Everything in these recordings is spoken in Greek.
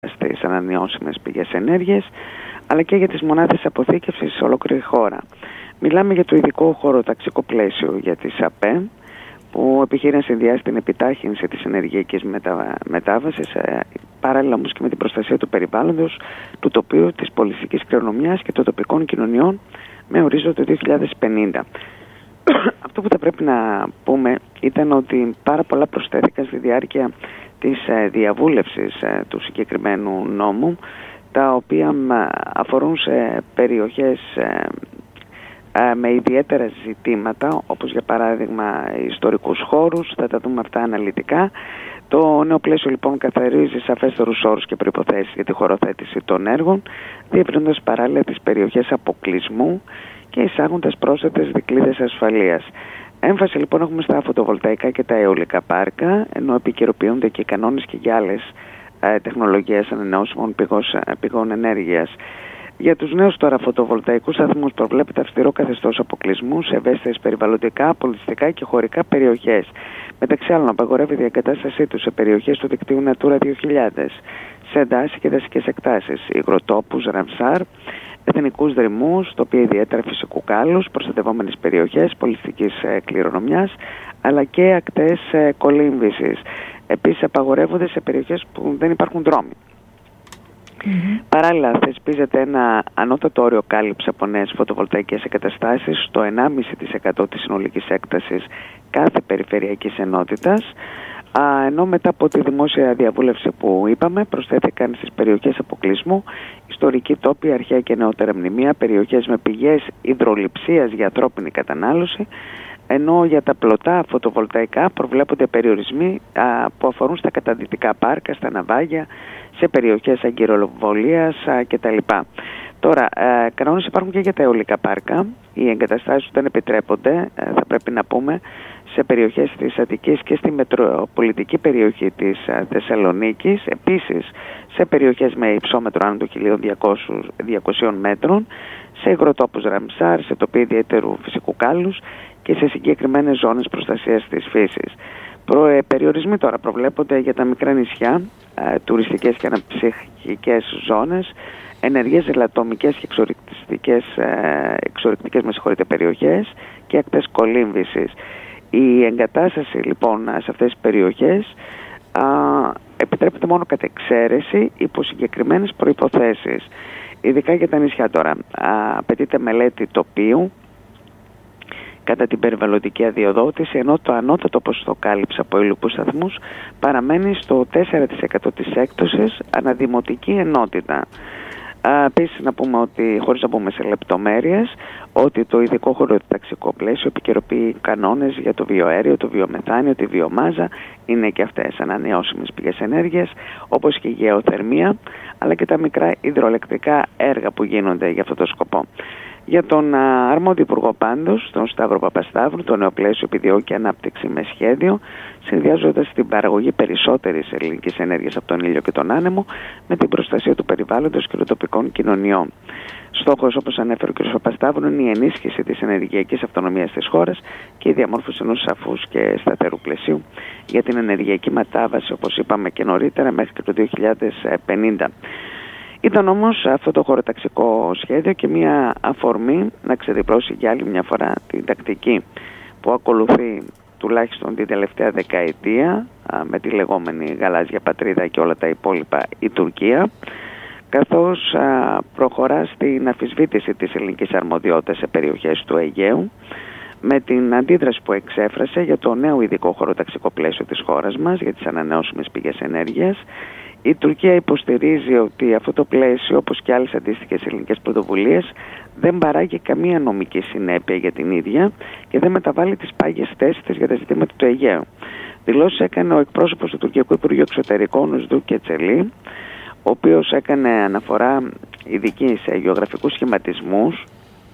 στις ανανεώσιμες πηγές ενέργειας, αλλά και για τις μονάδες αποθήκευσης σε ολόκληρη χώρα. Μιλάμε για το ειδικό χωροταξικό πλαίσιο για τις ΑΠΕ, που επιχείρει να συνδυάσει την επιτάχυνση της ενεργειακής μετάβασης, παράλληλα όμως και με την προστασία του περιβάλλοντος, του τοπίου, της πολιτιστικής κληρονομιάς και των τοπικών κοινωνιών με ορίζοντα το 2050. Αυτό που θα πρέπει να πούμε ήταν ότι πάρα πολλά προσθέθηκαν στη διάρκεια της διαβούλευσης του συγκεκριμένου νόμου, τα οποία αφορούν σε περιοχές με ιδιαίτερα ζητήματα, όπως για παράδειγμα ιστορικούς χώρους. Θα τα δούμε αυτά αναλυτικά. Το νέο πλαίσιο λοιπόν καθαρίζει σαφέστερους όρους και προϋποθέσεις για τη χωροθέτηση των έργων, διευρύνοντας παράλληλα τις περιοχές αποκλεισμού και εισάγοντας πρόσθετες δικλείδες ασφαλείας. Έμφαση λοιπόν έχουμε στα φωτοβολταϊκά και τα αιωλικά πάρκα, ενώ επικαιροποιούνται και οι κανόνες και για άλλες τεχνολογίες ανανεώσιμων πηγών ενέργειας. Για τους νέους τώρα φωτοβολταϊκούς σταθμούς προβλέπεται αυστηρό καθεστώς αποκλεισμού σε ευαίσθητες περιβαλλοντικά, πολιτιστικά και χωρικά περιοχές. Μεταξύ άλλων, απαγορεύεται η εγκατάστασή τους σε περιοχές του δικτύου Natura 2000, σε δάση και δασικές εκτάσεις, υγροτόπους, Ραμσάρ, εθνικούς δρυμούς, τοπία ιδιαίτερα φυσικού κάλους, προστατευόμενες περιοχές πολιτιστικής κληρονομιάς, αλλά και ακτές κολύμβησης. Επίσης, απαγορεύονται σε περιοχές που δεν υπάρχουν δρόμοι. Παράλληλα, θεσπίζεται ένα ανώτατο όριο κάλυψη από νέες φωτοβολταϊκές εγκαταστάσεις στο 1,5% της συνολικής έκτασης κάθε περιφερειακής ενότητας, ενώ μετά από τη δημόσια διαβούλευση που είπαμε, προσθέθηκαν στις περιοχές αποκλεισμού ιστορικοί τόποι, αρχαία και νεότερα μνημεία, περιοχές με πηγές υδρολειψίας για ανθρώπινη κατανάλωση, ενώ για τα πλωτά φωτοβολταϊκά προβλέπονται περιορισμοί που αφορούν στα καταδυτικά πάρκα, στα ναυάγια, σε περιοχές αγκυροβολίας κτλ. Τώρα, κανόνες υπάρχουν και για τα αιωλικά πάρκα. Οι εγκαταστάσεις δεν επιτρέπονται, θα πρέπει να πούμε, σε περιοχές της Αττικής και στη μετροπολιτική περιοχή της Θεσσαλονίκης. Επίσης, σε περιοχές με υψόμετρο άνω των 1.200 μέτρων, σε υγροτόπους Ραμσάρ, σε τοπία ιδιαίτερου φυσικού κάλους και σε συγκεκριμένες ζώνες προστασίας της φύσης. Περιορισμοί τώρα προβλέπονται για τα μικρά νησιά, τουριστικές και αναψυχικές ζώνες, ενεργές ελαττωμικές και εξορρυκτικές περιοχές και ακτές κολύμβησης. Η εγκατάσταση λοιπόν σε αυτές τις περιοχές επιτρέπεται μόνο κατ' εξαίρεση υπό συγκεκριμένες προϋποθέσεις. Ειδικά για τα νησιά τώρα, απαιτείται μελέτη τοπίου κατά την περιβαλλοντική αδειοδότηση, ενώ το ανώτατο ποσοστό κάλυψη από υλικούς σταθμούς παραμένει στο 4% της έκπτωσης αναδημοτική ενότητα. Επίσης να πούμε ότι, χωρίς να πούμε σε λεπτομέρειες, ότι το ειδικό χωροταξικό πλαίσιο επικαιροποιεί κανόνες για το βιοαέριο, το βιομεθάνιο, τη βιομάζα, είναι και αυτές ανανεώσιμες πηγές ενέργειας, όπως και η γεωθερμία, αλλά και τα μικρά υδροελεκτρικά έργα που γίνονται για αυτό το σκοπό. Για τον αρμόδιο υπουργό πάντως, τον Σταύρο Παπασταύρου, το νέο πλαίσιο επιδιώκει ανάπτυξη με σχέδιο, συνδυάζοντας την παραγωγή περισσότερης ελληνικής ενέργειας από τον ήλιο και τον άνεμο με την προστασία του περιβάλλοντος και των τοπικών κοινωνιών. Στόχος, όπως ανέφερε ο κ. Παπασταύρου, είναι η ενίσχυση της ενεργειακής αυτονομίας της χώρας και η διαμόρφωση ενός σαφούς και σταθερού πλαισίου για την ενεργειακή μετάβαση, όπως είπαμε και νωρίτερα, μέχρι και το 2050. Ήταν όμως αυτό το χωροταξικό σχέδιο και μια αφορμή να ξεδιπλώσει για άλλη μια φορά την τακτική που ακολουθεί τουλάχιστον την τελευταία δεκαετία με τη λεγόμενη γαλάζια πατρίδα και όλα τα υπόλοιπα η Τουρκία, καθώς προχωρά στην αμφισβήτηση της ελληνικής αρμοδιότητας σε περιοχές του Αιγαίου, με την αντίδραση που εξέφρασε για το νέο ειδικό χωροταξικό πλαίσιο της χώρας μας για τις ανανεώσιμες πηγές ενέργειας. Η Τουρκία υποστηρίζει ότι αυτό το πλαίσιο, όπως και άλλες αντίστοιχες ελληνικές πρωτοβουλίες, δεν παράγει καμία νομική συνέπεια για την ίδια και δεν μεταβάλλει τις πάγιες θέσεις της για τα ζητήματα του Αιγαίου. Δηλώσεις έκανε ο εκπρόσωπος του Τουρκικού Υπουργείου Εξωτερικών, ο Σδού Κετσελή, ο οποίος έκανε αναφορά ειδική σε γεωγραφικούς σχηματισμούς,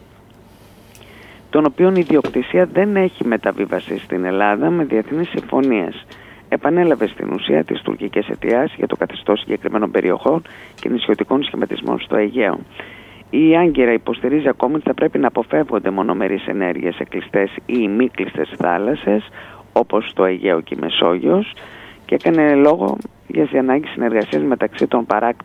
των οποίων η ιδιοκτησία δεν έχει μεταβίβαση στην Ελλάδα με διεθνείς συμφωνίες. Επανέλαβε στην ουσία τις τουρκικές αιτιάσεις για το καθεστώς συγκεκριμένων περιοχών και νησιωτικών σχηματισμών στο Αιγαίο. Η Άγκυρα υποστηρίζει ακόμη ότι θα πρέπει να αποφεύγονται μονομερείς ενέργειες σε κλειστές ή μη κλειστές θάλασσες, όπως το Αιγαίο και η Μεσόγειος, και έκανε λόγο για τις ανάγκες συνεργασίας μεταξύ των παράκτων